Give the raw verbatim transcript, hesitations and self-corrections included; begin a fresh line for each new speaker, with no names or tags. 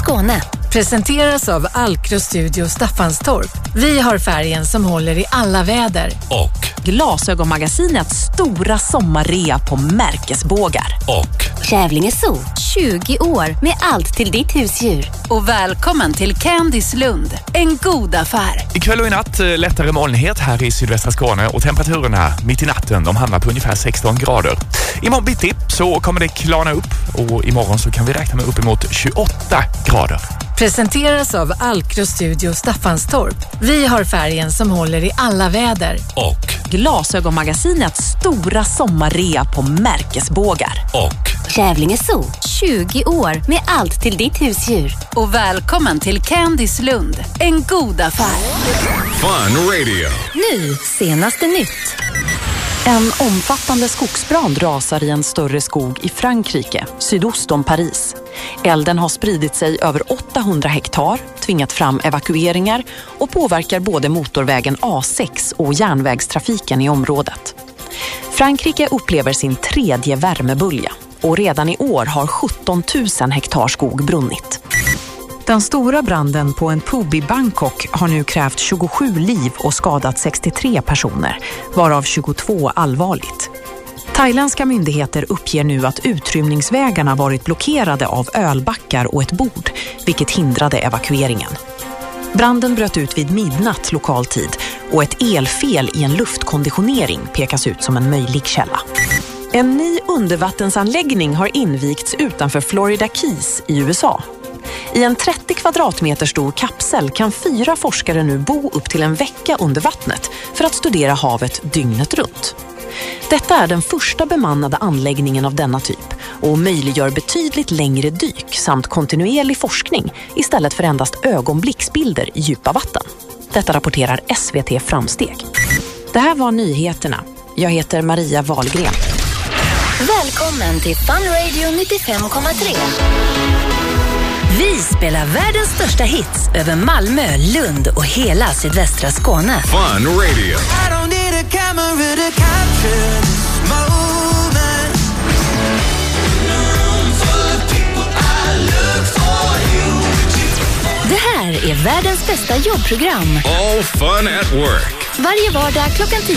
Skåne. Presenteras av Alkro Studio Staffanstorp. Vi har färgen som håller i alla väder.
Och
Glasögonmagasinets stora sommarrea på märkesbågar.
Och
Kävlinge Zoo, tjugo år med allt till ditt husdjur. Och välkommen till Candys Lund, en god affär.
ikväll och i natt lättare molnighet här i sydvästra Skåne och temperaturerna mitt i natten de hamnar på ungefär sexton grader. Imorgon bitti så kommer det klarna upp och imorgon så kan vi räkna med uppemot tjugoåtta grader.
Presenteras av Alkro Studio Staffanstorp. Vi har färgen som håller i alla väder.
Och
Glasögonmagasinets stora sommarrea på märkesbågar.
Och
Kävlinge Zoo, tjugo år med allt till ditt husdjur. Och välkommen till Candys Lund, en god affär.
Fun Radio.
Nu, senaste nytt.
En omfattande skogsbrand rasar i en större skog i Frankrike, sydost om Paris. Elden har spridit sig över åttahundra hektar, tvingat fram evakueringar och påverkar både motorvägen A sex och järnvägstrafiken i området. Frankrike upplever sin tredje värmebölja och redan i år har sjutton tusen hektar skog brunnit. Den stora branden på en pub i Bangkok har nu krävt tjugosju liv och skadat sextiotre personer, varav tjugotvå allvarligt. Thailändska myndigheter uppger nu att utrymningsvägarna varit blockerade av ölbackar och ett bord, vilket hindrade evakueringen. Branden bröt ut vid midnatt lokal tid och ett elfel i en luftkonditionering pekas ut som en möjlig källa. En ny undervattensanläggning har invigts utanför Florida Keys i U S A. I en trettio kvadratmeter stor kapsel kan fyra forskare nu bo upp till en vecka under vattnet för att studera havet dygnet runt. Detta är den första bemannade anläggningen av denna typ och möjliggör betydligt längre dyk samt kontinuerlig forskning istället för endast ögonblicksbilder i djupa vatten. Detta rapporterar S V T Framsteg. Det här var nyheterna. Jag heter Maria Wahlgren.
Välkommen till Fun Radio nittiofem komma tre. Vi spelar världens största hits över Malmö, Lund och hela sydvästra Skåne.
Fun Radio.
I don't need a camera to capture this moment.
Det här är världens bästa jobbprogram.
All fun at work.
Varje vardag klockan tio